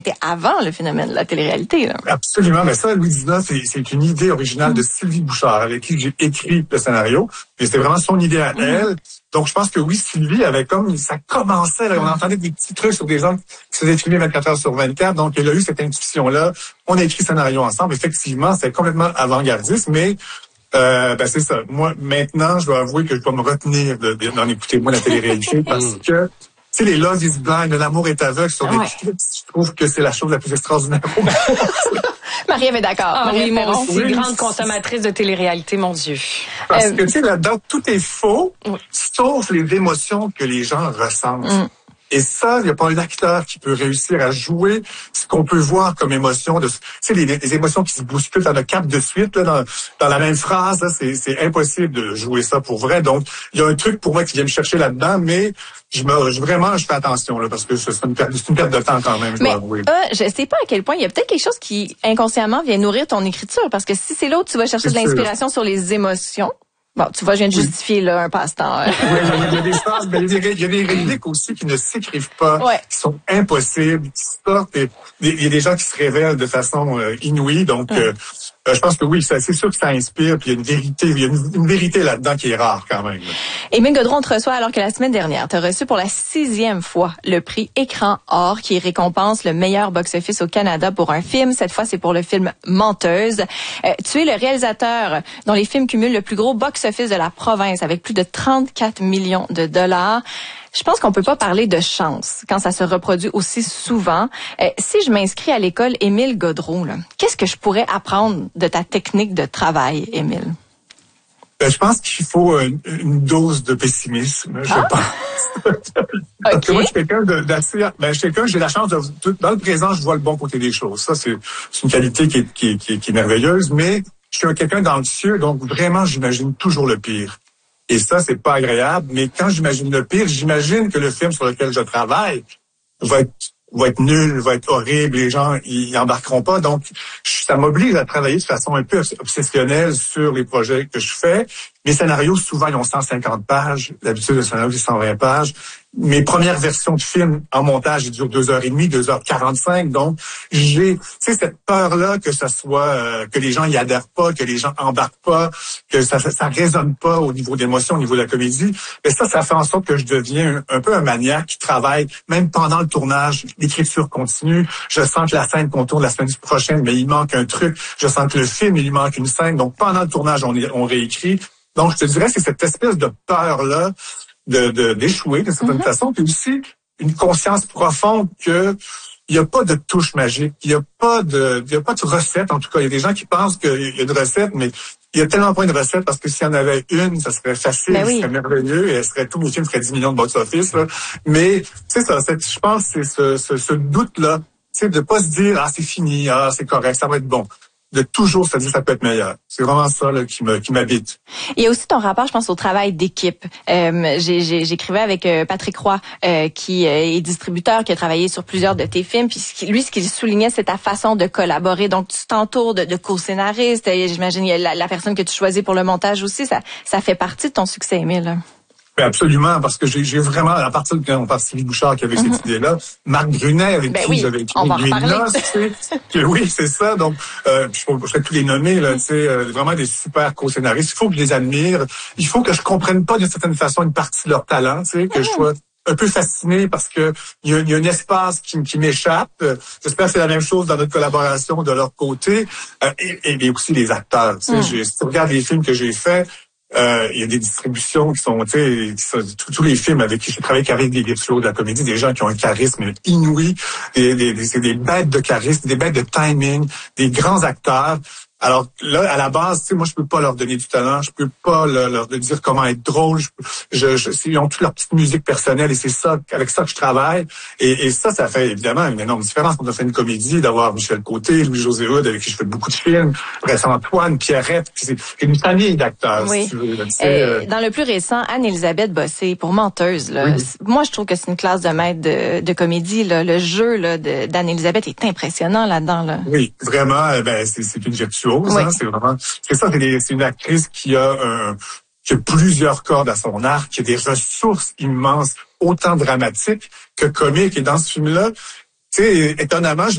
C'était avant le phénomène de la télé-réalité, là. Absolument. Mais ça, Louis XIX, c'est une idée originale de Sylvie Bouchard, avec qui j'ai écrit le scénario. Et c'était vraiment son idée à elle. Donc, je pense que oui, Sylvie avait ça commençait, là, on entendait des petits trucs sur des gens qui se faisaient filmer 24 heures sur 24. Donc, elle a eu cette intuition-là. On a écrit le scénario ensemble. Effectivement, c'était complètement avant-gardiste, mais c'est ça. Moi, maintenant, je dois avouer que je dois me retenir d'en écouter moins la télé-réalité parce que, tu sais, les Love is Blind, L'amour est aveugle sur Netflix, je trouve que c'est la chose la plus extraordinaire au monde. Marie-Ève est d'accord. Ah oui, moi aussi, Oui. grande consommatrice de télé-réalité, mon Dieu. Parce que, tu sais, là-dedans, tout est faux, sauf les émotions que les gens ressentent. Et ça, il n'y a pas un acteur qui peut réussir à jouer ce qu'on peut voir comme émotion. Tu sais, les émotions qui se bousculent dans le cap de suite, là, dans la même phrase, là, c'est impossible de jouer ça pour vrai. Donc, il y a un truc pour moi qui vient me chercher là-dedans, mais vraiment, je fais attention, là, parce que c'est une perte de temps quand même, je dois avouer. Je sais pas à quel point il y a peut-être quelque chose qui, inconsciemment, vient nourrir ton écriture, parce que si c'est là où tu vas chercher de l'inspiration sur les émotions, bon, tu vois, je viens de justifier là un passe-temps. Oui, il y a des phrases, mais il y a des répliques aussi qui ne s'écrivent pas, qui sont impossibles, qui sortent. Il y a des gens qui se révèlent de façon inouïe. Donc, je pense que oui, c'est sûr que ça inspire. Puis il y a une vérité, une vérité là-dedans qui est rare quand même. Émile Gaudreau, on te reçoit alors que la semaine dernière, tu as reçu pour la 6e fois le prix Écran Or qui récompense le meilleur box-office au Canada pour un film. Cette fois, c'est pour le film Menteuse. Tu es le réalisateur dont les films cumulent le plus gros box-office de la province avec plus de 34 millions de dollars. Je pense qu'on peut pas parler de chance quand ça se reproduit aussi souvent. Si je m'inscris à l'école Émile Gaudreau, qu'est-ce que je pourrais apprendre de ta technique de travail, Émile? Je pense qu'il faut une dose de pessimisme, je pense. Parce que moi, je suis quelqu'un d'assez... j'ai la chance dans le présent, je vois le bon côté des choses. Ça, c'est une qualité qui est merveilleuse, mais je suis quelqu'un d'anxieux, donc vraiment, j'imagine toujours le pire. Et ça, c'est pas agréable, mais quand j'imagine le pire, j'imagine que le film sur lequel je travaille va être nul, va être horrible, les gens ils embarqueront pas. Donc, ça m'oblige à travailler de façon un peu obsessionnelle sur les projets que je fais. Mes scénarios, souvent, ils ont 150 pages. D'habitude, le scénario, c'est 120 pages. Mes premières versions de films en montage, ils durent 2h30, 2h45. Donc, j'ai, cette peur-là que ça soit, que les gens y adhèrent pas, que les gens embarquent pas, que ça résonne pas au niveau d'émotion, au niveau de la comédie. Mais ça fait en sorte que je deviens un peu un maniaque qui travaille, même pendant le tournage, l'écriture continue. Je sens que la scène qu'on tourne la semaine prochaine, mais il manque un truc. Je sens que le film, il lui manque une scène. Donc, pendant le tournage, on réécrit. Donc, je te dirais, c'est cette espèce de peur-là d'échouer d'une certaine façon, puis aussi une conscience profonde que il n'y a pas de touche magique, il n'y a pas de recette. En tout cas, il y a des gens qui pensent qu'il y a une recette, mais il y a tellement pas une recette parce que s'il y en avait une, ça serait facile, ça serait merveilleux et tous les films feraient 10 millions de box-office. Mais tu sais, je pense que c'est ce doute-là, tu sais, de pas se dire c'est fini, c'est correct, ça va être bon. De toujours se dire ça peut être meilleur. C'est vraiment ça là, qui m'habite. Il y a aussi ton rapport, je pense, au travail d'équipe. J'écrivais avec Patrick Roy, qui est distributeur, qui a travaillé sur plusieurs de tes films. Puis lui, ce qu'il soulignait, c'est ta façon de collaborer. Donc, tu t'entoures de co-scénaristes. J'imagine il y a la personne que tu choisis pour le montage aussi. Ça fait partie de ton succès, Émile. Ben absolument, parce que j'ai vraiment, à partir de quand on parle de Sylvie Bouchard qui avait cette idée-là, Marc Brunet avec qui j'avais écrit Nuit de noces, tu sais, oui, c'est ça. Donc, je serais tous les nommer, là, tu sais, vraiment des super co-scénaristes. Il faut que je les admire. Il faut que je comprenne pas d'une certaine façon une partie de leur talent, tu sais, que je sois un peu fasciné parce que il y a un espace qui m'échappe. J'espère que c'est la même chose dans notre collaboration de leur côté. Et aussi les acteurs, tu sais, si tu regardes les films que j'ai faits, il y a des distributions qui sont, tu sais, tous les films avec qui je travaille avec des virtuoses de la comédie, des gens qui ont un charisme inouï, c'est des bêtes de charisme, des bêtes de timing, des grands acteurs. Alors là, à la base, tu sais, moi, je peux pas leur donner du talent, je peux pas leur dire comment être drôle. Ils ont toute leur petite musique personnelle et c'est ça, avec ça que je travaille. Et ça fait évidemment une énorme différence quand on fait une comédie, d'avoir Michel Côté, Louis-José Hood, avec qui je fais beaucoup de films, Antoine, Pierrette, c'est une famille d'acteurs, si tu veux. Dans le plus récent, Anne-Élisabeth Bossé, pour Menteuse, là, moi, je trouve que c'est une classe de maître de comédie. Là. Le jeu d'Anne-Élisabeth est impressionnant là-dedans. Là. Oui, vraiment, c'est une virtuose. Hein, c'est une actrice qui a plusieurs cordes à son arc, qui a des ressources immenses, autant dramatiques que comiques. Et dans ce film-là, tu sais, étonnamment,